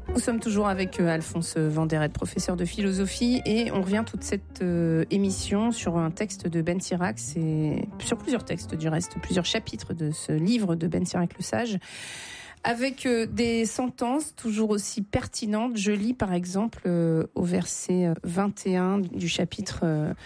Nous sommes toujours avec Alphonse Vanderet, professeur de philosophie, et on revient toute cette émission sur un texte de Ben Sirac, c'est sur plusieurs textes du reste, plusieurs chapitres de ce livre de Ben Sirac le Sage, avec des sentences toujours aussi pertinentes. Je lis par exemple au verset 21 du chapitre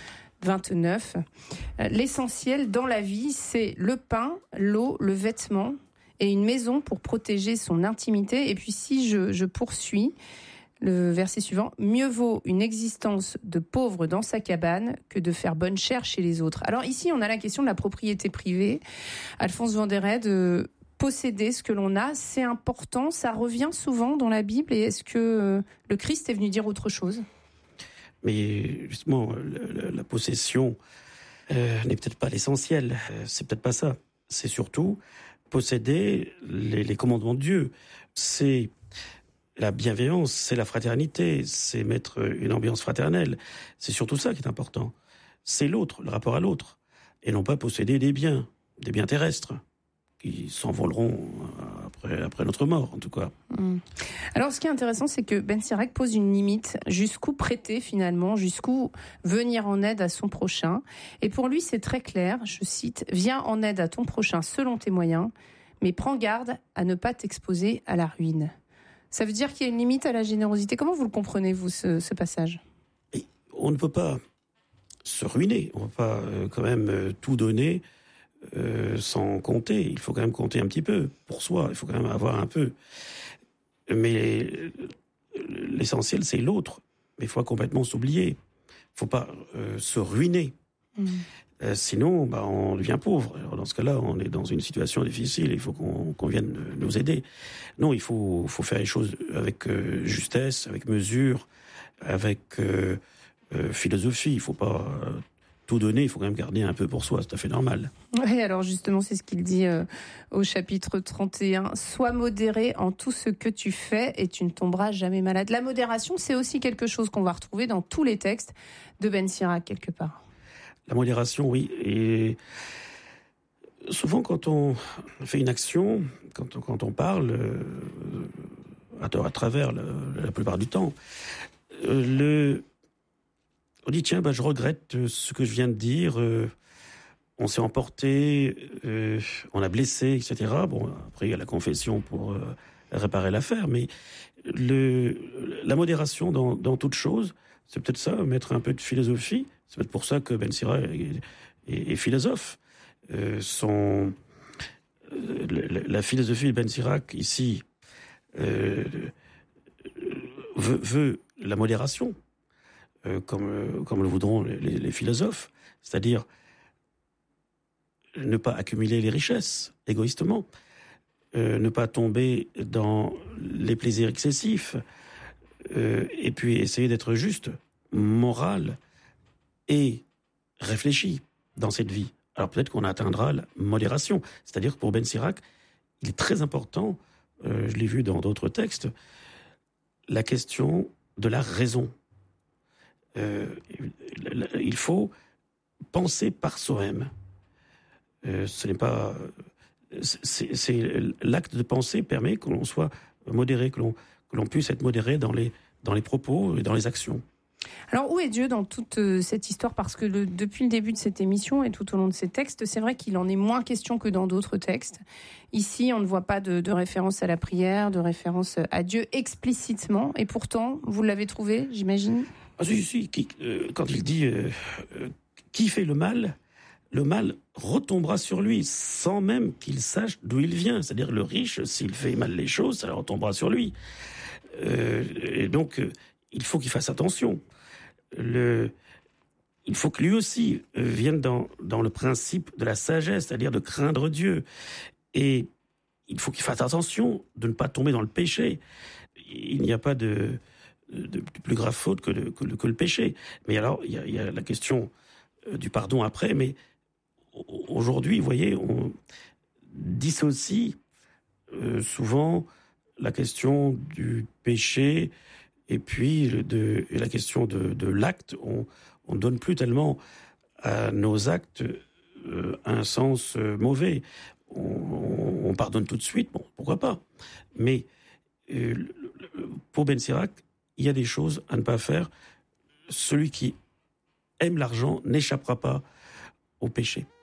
29. L'essentiel dans la vie, c'est le pain, l'eau, le vêtement et une maison pour protéger son intimité. Et puis si je poursuis, le verset suivant, mieux vaut une existence de pauvre dans sa cabane que de faire bonne chère chez les autres. Alors ici, on a la question de la propriété privée. Alphonse Vanderet, de posséder ce que l'on a, c'est important, ça revient souvent dans la Bible. Et est-ce que le Christ est venu dire autre chose ? Mais justement, la possession n'est peut-être pas l'essentiel. C'est peut-être pas ça. C'est surtout posséder les commandements de Dieu. C'est la bienveillance, c'est la fraternité, c'est mettre une ambiance fraternelle. C'est surtout ça qui est important. C'est l'autre, le rapport à l'autre. Et non pas posséder des biens terrestres, qui s'envoleront après notre mort, en tout cas. Alors, ce qui est intéressant, c'est que Ben Sirac pose une limite. Jusqu'où prêter, finalement, jusqu'où venir en aide à son prochain. Et pour lui, c'est très clair, je cite, « Viens en aide à ton prochain selon tes moyens, mais prends garde à ne pas t'exposer à la ruine. » Ça veut dire qu'il y a une limite à la générosité. Comment vous le comprenez, vous, ce passage ? Et on ne peut pas se ruiner. On ne peut pas quand même tout donner sans compter. Il faut quand même compter un petit peu pour soi. Il faut quand même avoir un peu. Mais l'essentiel, c'est l'autre. Mais il faut pas complètement s'oublier. Il faut pas se ruiner. Sinon, on devient pauvre. Alors, dans ce cas-là, on est dans une situation difficile. Il faut qu'on vienne nous aider. Non, il faut faire les choses avec justesse, avec mesure, avec philosophie. Il faut pas tout donner. Il faut quand même garder un peu pour soi. C'est tout à fait normal. Oui, alors justement, c'est ce qu'il dit au chapitre 31. « Sois modéré en tout ce que tu fais et tu ne tomberas jamais malade. » La modération, c'est aussi quelque chose qu'on va retrouver dans tous les textes de Ben Sirac, quelque part. La modération, oui. Et souvent, quand on fait une action, quand on parle, à travers la plupart du temps, on dit, tiens, je regrette ce que je viens de dire, on s'est emporté, on a blessé, etc. Bon, après, il y a la confession pour réparer l'affaire, mais la modération dans toute chose, c'est peut-être ça, mettre un peu de philosophie. C'est peut-être pour ça que Ben Sirac est philosophe. La philosophie de Ben Sirac, ici, veut la modération, comme le voudront les philosophes, c'est-à-dire ne pas accumuler les richesses égoïstement, ne pas tomber dans les plaisirs excessifs, et puis essayer d'être juste, moral et réfléchi dans cette vie. Alors peut-être qu'on atteindra la modération. C'est-à-dire que pour Ben Sirac, il est très important, je l'ai vu dans d'autres textes, la question de la raison. Il faut penser par soi-même. Ce n'est pas... C'est l'acte de penser permet que l'on soit modéré, que l'on puisse être modéré dans les propos et dans les actions. Alors, où est Dieu dans toute cette histoire ? Parce que depuis le début de cette émission et tout au long de ces textes, c'est vrai qu'il en est moins question que dans d'autres textes. Ici, on ne voit pas de référence à la prière, de référence à Dieu explicitement. Et pourtant, vous l'avez trouvé, j'imagine ? Ah, si, quand il dit qui fait le mal retombera sur lui, sans même qu'il sache d'où il vient. C'est-à-dire le riche, s'il fait mal les choses, ça retombera sur lui. Et donc, il faut qu'il fasse attention. Il faut que lui aussi vienne dans le principe de la sagesse, c'est-à-dire de craindre Dieu. Et il faut qu'il fasse attention de ne pas tomber dans le péché. Il n'y a pas de plus grave faute que le péché. Mais alors, il y a la question du pardon après, mais aujourd'hui, vous voyez, on dissocie souvent la question du péché et puis la question de l'acte. On donne plus tellement à nos actes un sens mauvais. On pardonne tout de suite, bon, pourquoi pas. Mais pour Ben Sirac, il y a des choses à ne pas faire. Celui qui aime l'argent n'échappera pas au péché.